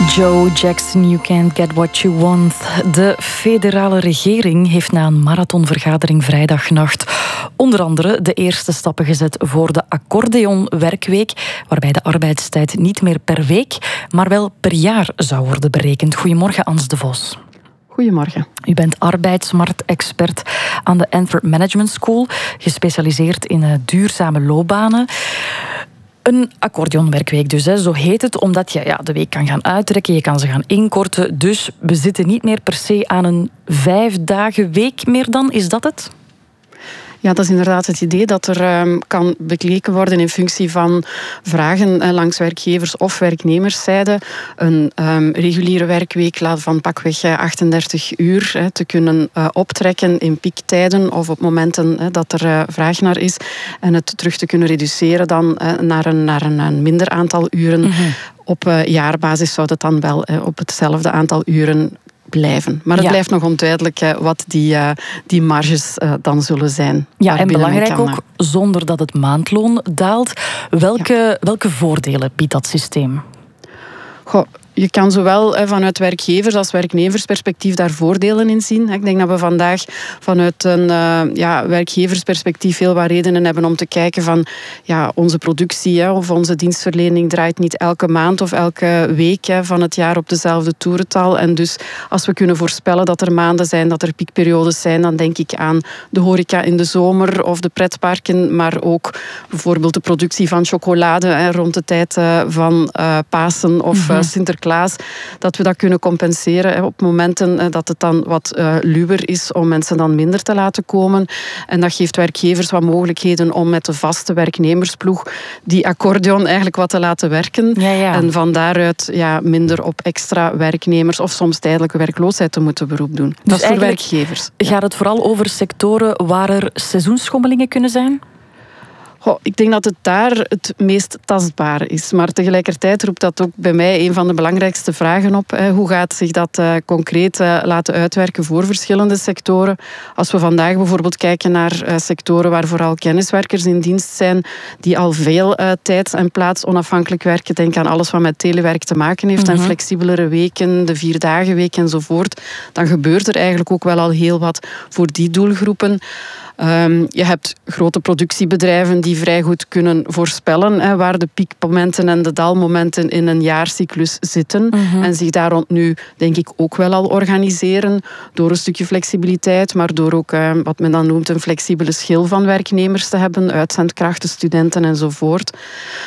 Joe Jackson, You Can't Get What You Want. De federale regering heeft na een marathonvergadering vrijdagnacht onder andere de eerste stappen gezet voor de accordeonwerkweek, waarbij de arbeidstijd niet meer per week, maar wel per jaar zou worden berekend. Goedemorgen, Ans de Vos. Goedemorgen. U bent arbeidsmarktexpert aan de Antwerp Management School, gespecialiseerd in duurzame loopbanen. Een accordeonwerkweek dus, zo heet het, omdat je de week kan gaan uittrekken, je kan ze gaan inkorten. Dus we zitten niet meer per se aan een 5 dagen week meer dan, is dat het? Ja, dat is inderdaad het idee dat er kan bekeken worden in functie van vragen langs werkgevers- of werknemerszijde. Een reguliere werkweek van pakweg 38 uur te kunnen optrekken in piektijden of op momenten dat er vraag naar is. En het terug te kunnen reduceren dan naar een minder aantal uren. Mm-hmm. Op jaarbasis zou het dan wel op hetzelfde aantal uren blijven. Maar het blijft nog onduidelijk wat die marges dan zullen zijn. Ja, en belangrijk ook, zonder dat het maandloon daalt. Welke voordelen biedt dat systeem? Je kan zowel vanuit werkgevers als werknemersperspectief daar voordelen in zien. Ik denk dat we vandaag vanuit een werkgeversperspectief heel wat redenen hebben om te kijken van onze productie of onze dienstverlening draait niet elke maand of elke week van het jaar op dezelfde toerental. En dus als we kunnen voorspellen dat er maanden zijn, dat er piekperiodes zijn, dan denk ik aan de horeca in de zomer of de pretparken, maar ook bijvoorbeeld de productie van chocolade rond de tijd van Pasen of Sinterklaas. Dat we dat kunnen compenseren op momenten dat het dan wat luwer is om mensen dan minder te laten komen. En dat geeft werkgevers wat mogelijkheden om met de vaste werknemersploeg die accordeon eigenlijk wat te laten werken. Ja. En van daaruit minder op extra werknemers of soms tijdelijke werkloosheid te moeten beroep doen. Dus dat is voor werkgevers. Gaat het vooral over sectoren waar er seizoensschommelingen kunnen zijn? Ik denk dat het daar het meest tastbaar is. Maar tegelijkertijd roept dat ook bij mij een van de belangrijkste vragen op. Hoe gaat zich dat concreet laten uitwerken voor verschillende sectoren? Als we vandaag bijvoorbeeld kijken naar sectoren waar vooral kenniswerkers in dienst zijn, die al veel tijd en plaats onafhankelijk werken. Denk aan alles wat met telewerk te maken heeft en flexibelere weken, de 4-dagenweek enzovoort. Dan gebeurt er eigenlijk ook wel al heel wat voor die doelgroepen. Je hebt grote productiebedrijven die vrij goed kunnen voorspellen waar de piekmomenten en de dalmomenten in een jaarcyclus zitten. En zich daar rond nu, denk ik, ook wel al organiseren door een stukje flexibiliteit, maar door ook wat men dan noemt een flexibele schil van werknemers te hebben, uitzendkrachten, studenten enzovoort.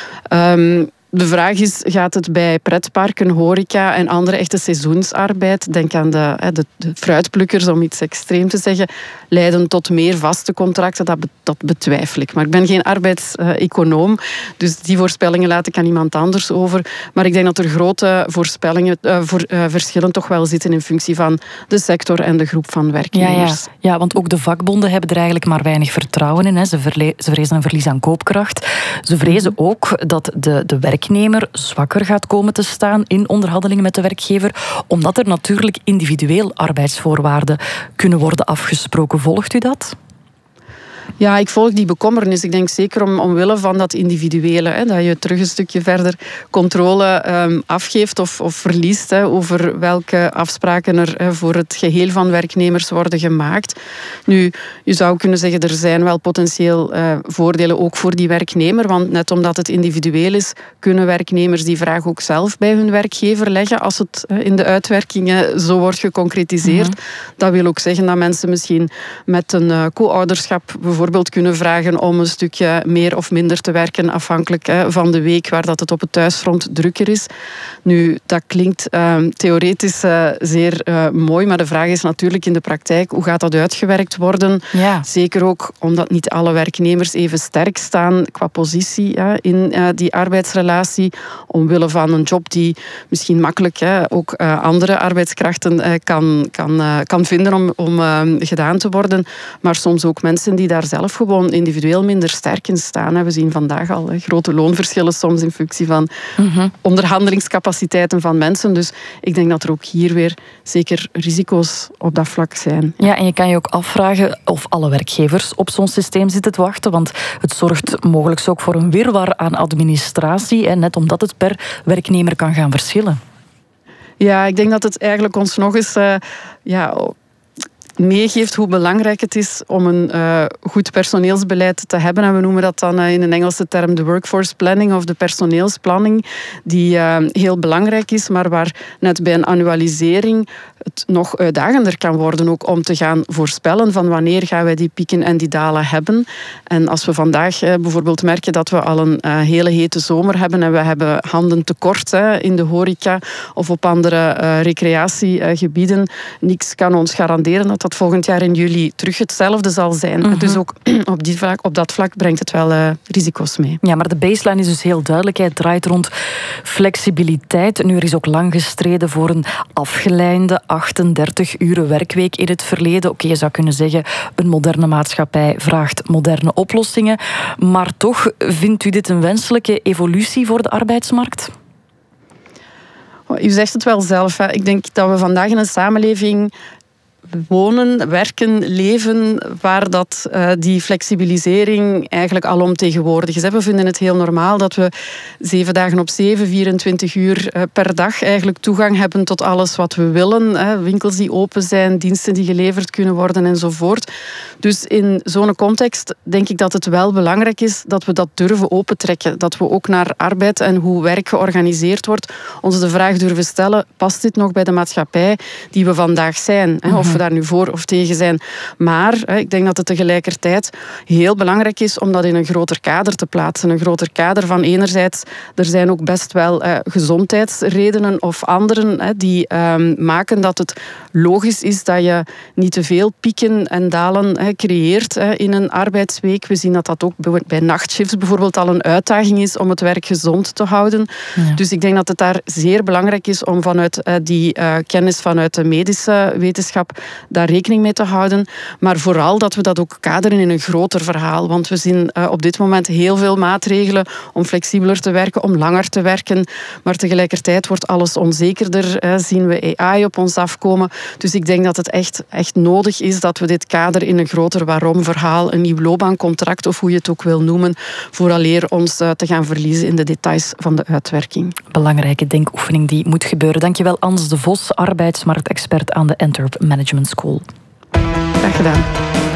De vraag is, gaat het bij pretparken, horeca en andere echte seizoensarbeid, denk aan de fruitplukkers, om iets extreem te zeggen, leiden tot meer vaste contracten? Dat betwijfel ik. Maar ik ben geen arbeidseconoom, dus die voorspellingen laat ik aan iemand anders over. Maar ik denk dat er grote verschillen toch wel zitten in functie van de sector en de groep van werknemers. Ja, want ook de vakbonden hebben er eigenlijk maar weinig vertrouwen in. Ze vrezen een verlies aan koopkracht. Ze vrezen ook dat de werknemer zwakker gaat komen te staan in onderhandelingen met de werkgever, omdat er natuurlijk individueel arbeidsvoorwaarden kunnen worden afgesproken. Volgt u dat? Ja, ik volg die bekommernis. Ik denk zeker omwille van dat individuele, dat je terug een stukje verder controle afgeeft of verliest over welke afspraken er voor het geheel van werknemers worden gemaakt. Nu, je zou kunnen zeggen, er zijn wel potentieel voordelen ook voor die werknemer, want net omdat het individueel is, kunnen werknemers die vraag ook zelf bij hun werkgever leggen als het in de uitwerkingen zo wordt geconcretiseerd. Dat wil ook zeggen dat mensen misschien met een co-ouderschap bijvoorbeeld kunnen vragen om een stukje meer of minder te werken, afhankelijk van de week waar dat het op het thuisfront drukker is. Nu, dat klinkt theoretisch zeer mooi, maar de vraag is natuurlijk in de praktijk, hoe gaat dat uitgewerkt worden? Ja. Zeker ook omdat niet alle werknemers even sterk staan qua positie in die arbeidsrelatie, omwille van een job die misschien makkelijk ook andere arbeidskrachten kan vinden om gedaan te worden, maar soms ook mensen die daar zelf gewoon individueel minder sterk in staan. We zien vandaag al grote loonverschillen soms in functie van onderhandelingscapaciteiten van mensen. Dus ik denk dat er ook hier weer zeker risico's op dat vlak zijn. Ja, en je kan je ook afvragen of alle werkgevers op zo'n systeem zitten te wachten, want het zorgt mogelijk ook voor een wirwar aan administratie, net omdat het per werknemer kan gaan verschillen. Ja, ik denk dat het eigenlijk ons nog eens meegeeft hoe belangrijk het is om een goed personeelsbeleid te hebben. En we noemen dat dan in een Engelse term de workforce planning of de personeelsplanning, die heel belangrijk is, maar waar net bij een annualisering het nog uitdagender kan worden ook om te gaan voorspellen van wanneer gaan wij die pieken en die dalen hebben. En als we vandaag bijvoorbeeld merken dat we al een hele hete zomer hebben en we hebben handen tekort in de horeca of op andere recreatiegebieden, niks kan ons garanderen dat volgend jaar in juli terug hetzelfde zal zijn. Dus ook op dat vlak brengt het wel risico's mee. Ja, maar de baseline is dus heel duidelijk. Het draait rond flexibiliteit. Nu, er is ook lang gestreden voor een afgeleide 38-uren werkweek in het verleden. Oké, je zou kunnen zeggen, een moderne maatschappij vraagt moderne oplossingen. Maar toch, vindt u dit een wenselijke evolutie voor de arbeidsmarkt? U zegt het wel zelf. Hè. Ik denk dat we vandaag in een samenleving wonen, werken, leven, waar dat die flexibilisering eigenlijk alomtegenwoordig is. We vinden het heel normaal dat we 7 dagen op 7, 24 uur per dag eigenlijk toegang hebben tot alles wat we willen. Winkels die open zijn, diensten die geleverd kunnen worden enzovoort. Dus in zo'n context denk ik dat het wel belangrijk is dat we dat durven opentrekken. Dat we ook naar arbeid en hoe werk georganiseerd wordt ons de vraag durven stellen, past dit nog bij de maatschappij die we vandaag zijn? Of we daar nu voor of tegen zijn. Maar ik denk dat het tegelijkertijd heel belangrijk is om dat in een groter kader te plaatsen. Een groter kader van enerzijds, er zijn ook best wel gezondheidsredenen of anderen die maken dat het logisch is dat je niet te veel pieken en dalen creëert in een arbeidsweek. We zien dat dat ook bij nachtshifts bijvoorbeeld al een uitdaging is om het werk gezond te houden. Ja. Dus ik denk dat het daar zeer belangrijk is om vanuit die kennis vanuit de medische wetenschap daar rekening mee te houden. Maar vooral dat we dat ook kaderen in een groter verhaal. Want we zien op dit moment heel veel maatregelen om flexibeler te werken, om langer te werken. Maar tegelijkertijd wordt alles onzekerder. Zien we AI op ons afkomen. Dus ik denk dat het echt nodig is dat we dit kader in een groter waarom-verhaal, een nieuw loopbaancontract of hoe je het ook wil noemen, vooraleer ons te gaan verliezen in de details van de uitwerking. Belangrijke denkoefening die moet gebeuren. Dankjewel Ans de Vos, arbeidsmarktexpert aan de Antwerp Management School. Graag gedaan.